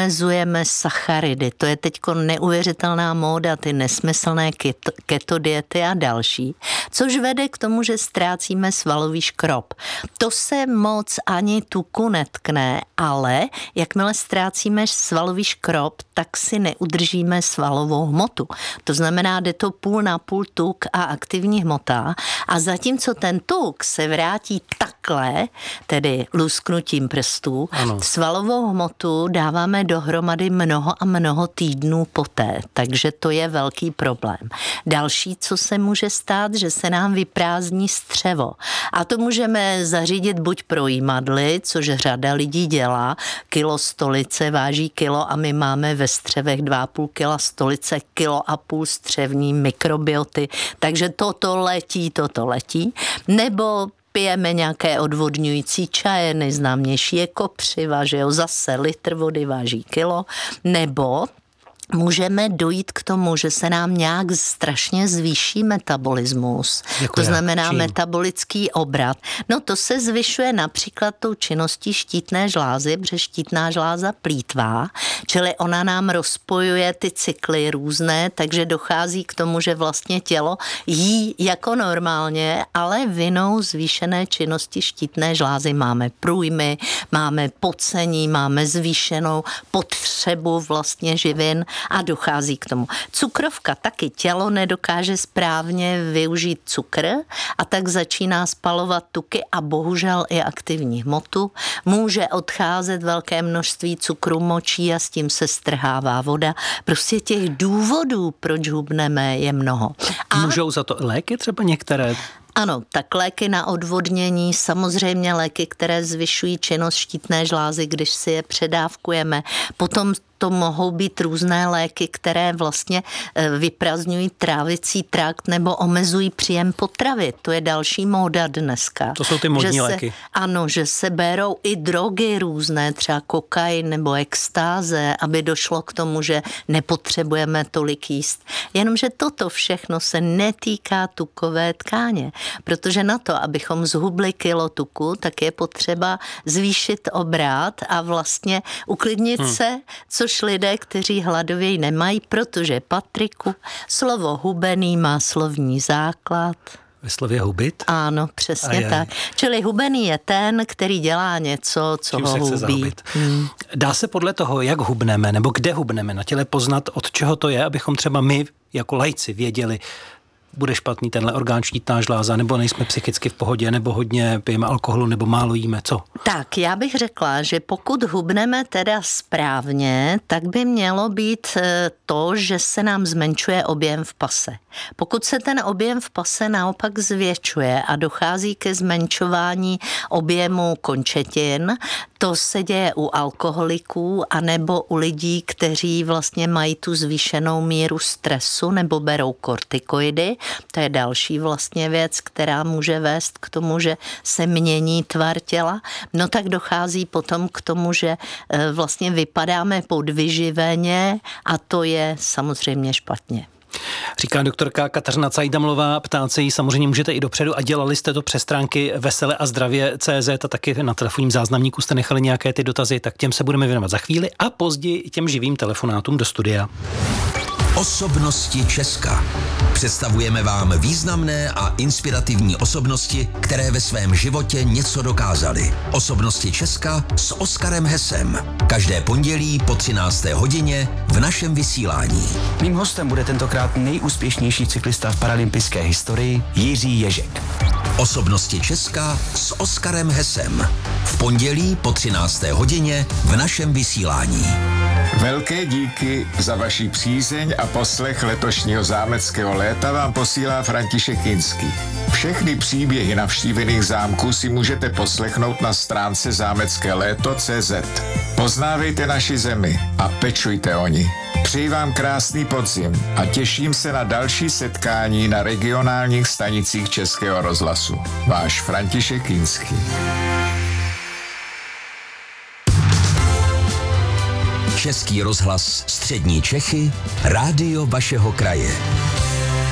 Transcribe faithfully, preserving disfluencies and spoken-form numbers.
omezujeme sacharidy. To je teďko neuvěřitelná móda, ty nesmyslné keto, keto diety a další, což vede k tomu, že ztrácíme svalový škrob. To se moc ani tuku netkne, ale jakmile ztrácíme svalový škrob, tak si neudržíme svalovou hmotu. To znamená, jde to půl na půl tuk a aktivní hmota a zatímco ten tuk se vrátí takhle, tedy lusknutím prstů, ano. Svalovou hmotu dáváme dohromady mnoho a mnoho týdnů poté, takže to je velký problém. Další, co se může stát, že se nám vyprázdní střevo. A to můžeme zařídit buď projímadly, což řada lidí dělá, kilo stolice váží kilo a my máme ve střevech dva a půl kila stolice, kilo a půl střevní mikrobioty, takže toto letí, toto letí, nebo pijeme nějaké odvodňující čaje, nejznámější je kopřiva, že jo, zase litr vody váží kilo, nebo můžeme dojít k tomu, že se nám nějak strašně zvýší metabolismus. Jako to znamená čím? Metabolický obrat. No to se zvyšuje například tou činností štítné žlázy, protože štítná žláza plýtvá, čili ona nám rozpojuje ty cykly různé, takže dochází k tomu, že vlastně tělo jí jako normálně, ale vinou zvýšené činnosti štítné žlázy máme průjmy, máme pocení, máme zvýšenou potřebu vlastně živin, a dochází k tomu. Cukrovka taky, tělo nedokáže správně využít cukr a tak začíná spalovat tuky a bohužel i aktivní hmotu. Může odcházet velké množství cukru močí a s tím se strhává voda. Prostě těch důvodů, proč hubneme, je mnoho. A můžou za to léky třeba některé? Ano, tak léky na odvodnění, samozřejmě léky, které zvyšují činnost štítné žlázy, když si je předávkujeme. Potom to mohou být různé léky, které vlastně vyprazňují trávicí trakt nebo omezují příjem potravy. To je další móda dneska. To jsou ty módní že se, léky. Ano, že se berou i drogy různé, třeba kokain nebo extáze, aby došlo k tomu, že nepotřebujeme tolik jíst. Jenomže toto všechno se netýká tukové tkáně, protože na to, abychom zhubli kilo tuku, tak je potřeba zvýšit obrat a vlastně uklidnit hmm. se, co což lidé, kteří hladověji nemají, protože, Patriku, slovo hubený má slovní základ. Ve slově hubit? Ano, přesně Ajaj. tak. Čili hubený je ten, který dělá něco, co Čím ho se chce hubí. zahubit. Hmm. Dá se podle toho, jak hubneme, nebo kde hubneme na těle poznat, od čeho to je, abychom třeba my jako laici věděli, bude špatný tenhle orgán štítná žláza, nebo nejsme psychicky v pohodě, nebo hodně pijeme alkoholu, nebo málo jíme, co? Tak, já bych řekla, že pokud hubneme teda správně, tak by mělo být to, že se nám zmenšuje objem v pase. Pokud se ten objem v pase naopak zvětšuje a dochází ke zmenšování objemu končetin, to se děje u alkoholiků anebo u lidí, kteří vlastně mají tu zvýšenou míru stresu nebo berou kortikoidy. To je další vlastně věc, která může vést k tomu, že se mění tvar těla. No tak dochází potom k tomu, že vlastně vypadáme podvyživeně a to je samozřejmě špatně. Říká doktorka Kateřina Cajdamlová, ptát se jí samozřejmě můžete i dopředu a dělali jste to přes stránky vesele a zdravě tečka cé zet a taky na telefonním záznamníku jste nechali nějaké ty dotazy, tak těm se budeme věnovat za chvíli a později i těm živým telefonátům do studia. Osobnosti Česka. Představujeme vám významné a inspirativní osobnosti, které ve svém životě něco dokázaly. Osobnosti Česka s Oskarem Hesem. Každé pondělí po třinácté hodině v našem vysílání. Mým hostem bude tentokrát nejúspěšnější cyklista v paralympijské historii Jiří Ježek. Osobnosti Česka s Oskarem Hesem. V pondělí po třinácté hodině v našem vysílání. Velké díky za vaši přízeň a poslech letošního zámeckého léta vám posílá František Kinský. Všechny příběhy navštívených zámků si můžete poslechnout na stránce zámecké léto tečka cé zet. Poznávejte naši zemi a pečujte o ní. Přeji vám krásný podzim a těším se na další setkání na regionálních stanicích Českého rozhlasu. Váš František Kinský. Český rozhlas Střední Čechy, rádio vašeho kraje.